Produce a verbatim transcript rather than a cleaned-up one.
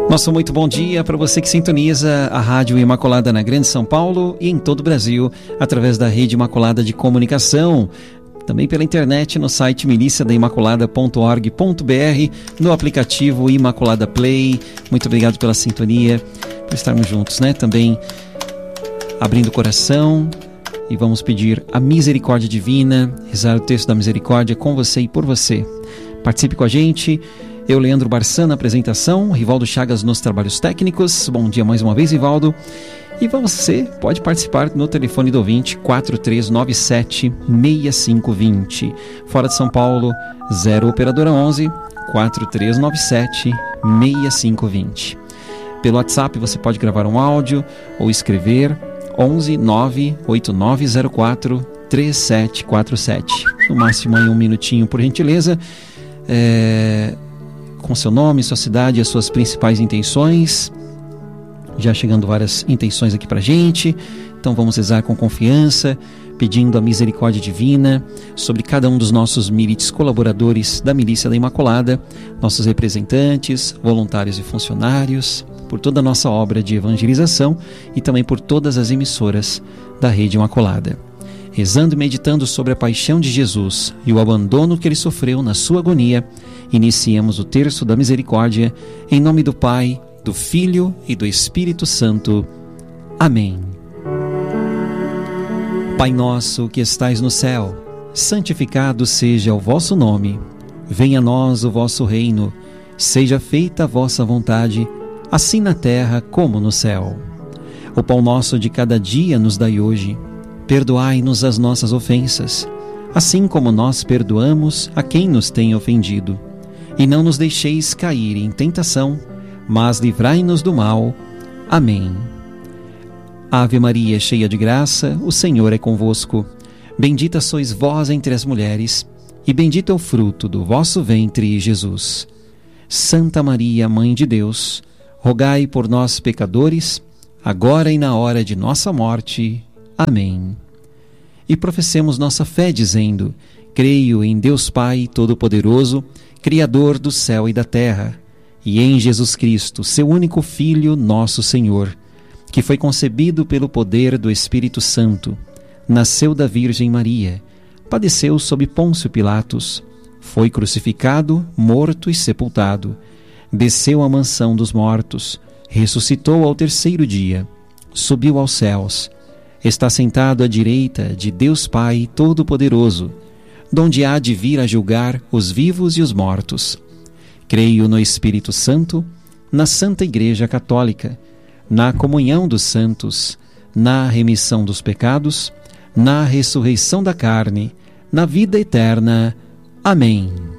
Nosso muito bom dia para você que sintoniza a Rádio Imaculada na Grande São Paulo e em todo o Brasil, através da Rede Imaculada de Comunicação. Também pela internet no site milícia da imaculada ponto org ponto br, no aplicativo Imaculada Play. Muito obrigado pela sintonia, por estarmos juntos, né? Também abrindo o coração e vamos pedir a misericórdia divina, rezar o texto da misericórdia com você e por você. Participe com a gente. Eu, Leandro Barçan, na apresentação, Rivaldo Chagas nos trabalhos técnicos. Bom dia mais uma vez, Rivaldo. E você pode participar no telefone do ouvinte quatro três nove sete, seis cinco dois zero. Fora de São Paulo, zero operadora onze, quatro três nove sete, seis cinco dois zero. Pelo WhatsApp você pode gravar um áudio ou escrever onze nove oito nove zero quatro três sete quatro sete. No máximo em um minutinho, por gentileza. É... com seu nome, sua cidade e as suas principais intenções. Já chegando várias intenções aqui pra gente, então vamos rezar com confiança, pedindo a misericórdia divina sobre cada um dos nossos milites colaboradores da Milícia da Imaculada, nossos representantes, voluntários e funcionários, por toda a nossa obra de evangelização e também por todas as emissoras da Rede Imaculada. Rezando e meditando sobre a paixão de Jesus e o abandono que ele sofreu na sua agonia, iniciamos o terço da misericórdia, em nome do Pai, do Filho e do Espírito Santo. Amém. Pai nosso que estais no céu, santificado seja o vosso nome. Venha a nós o vosso reino. Seja feita a vossa vontade, assim na terra como no céu. O pão nosso de cada dia nos dai hoje. Perdoai-nos as nossas ofensas, assim como nós perdoamos a quem nos tem ofendido. E não nos deixeis cair em tentação, mas livrai-nos do mal. Amém. Ave Maria, cheia de graça, o Senhor é convosco. Bendita sois vós entre as mulheres, e bendito é o fruto do vosso ventre, Jesus. Santa Maria, Mãe de Deus, rogai por nós, pecadores, agora e na hora de nossa morte. Amém. E professemos nossa fé dizendo: creio em Deus Pai Todo-Poderoso, Criador do céu e da terra, e em Jesus Cristo, seu único Filho, nosso Senhor, que foi concebido pelo poder do Espírito Santo, nasceu da Virgem Maria, padeceu sob Pôncio Pilatos, foi crucificado, morto e sepultado, desceu à mansão dos mortos, ressuscitou ao terceiro dia, subiu aos céus, está sentado à direita de Deus Pai Todo-Poderoso, donde há de vir a julgar os vivos e os mortos. Creio no Espírito Santo, na Santa Igreja Católica, na comunhão dos santos, na remissão dos pecados, na ressurreição da carne, na vida eterna. Amém.